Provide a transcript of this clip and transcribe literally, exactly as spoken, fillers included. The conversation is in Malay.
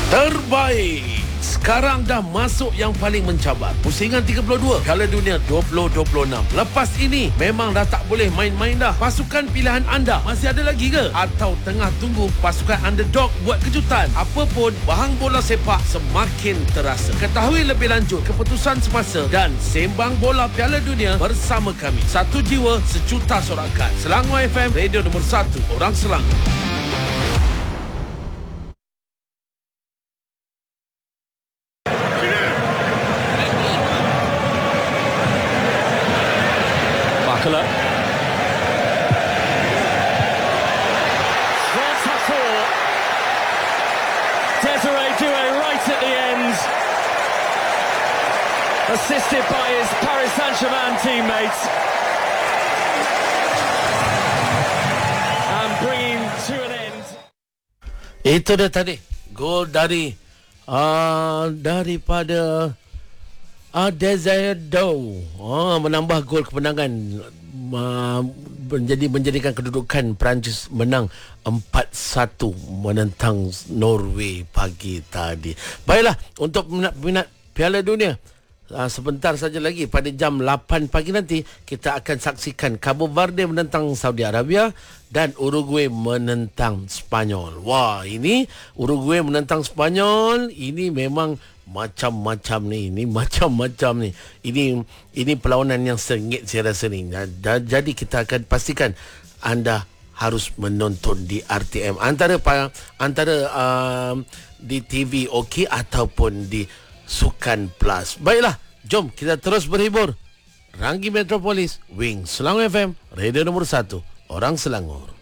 Terbaik. Sekarang dah masuk yang paling mencabar. Pusingan tiga puluh dua Piala Dunia dua ribu dua puluh enam. Lepas ini memang dah tak boleh main-main dah. Pasukan pilihan anda masih ada lagi ke? Atau tengah tunggu pasukan underdog buat kejutan? Apapun, bahang bola sepak semakin terasa. Ketahui lebih lanjut keputusan semasa dan sembang bola Piala Dunia bersama kami. Satu jiwa, sejuta sorakan. Selangor F M, radio nombor satu, orang Selangor. Desiree Doué right at the end, assisted by his Paris Saint-Germain teammates, and bringing to an end. Itu dia tadi gol dari uh, daripada uh, Desiree Doué, uh, menambah gol kemenangan, uh, menjadi menjadikan kedudukan Perancis menang empat satu menentang Norway pagi tadi. Baiklah, untuk peminat-peminat Piala Dunia, Uh, sebentar saja lagi pada jam lapan pagi nanti kita akan saksikan Cabo Verde menentang Saudi Arabia dan Uruguay menentang Spanyol. Wah, ini Uruguay menentang Spanyol, ini memang macam-macam ni, ini macam-macam ni. Ini ini perlawanan yang sengit saya rasa ni. Jadi kita akan pastikan anda harus menonton di R T M antara antara uh, di T V OK ataupun di Sukan Plus. Baiklah, jom kita terus berhibur. Ranggi Metropolis, Wing Selangor F M, radio nombor satu, orang Selangor.